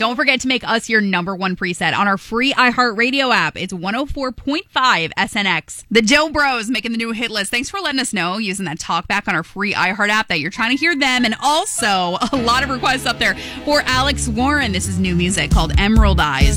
Don't forget to make us your number one preset on our free iHeartRadio app. It's 104.5 SNX. The Dill Bros making the new hit list. Thanks for letting us know using that talkback on our free iHeart app that you're trying to hear them. And also a lot of requests up there for Alex Warren. This is new music called Emerald Eyes.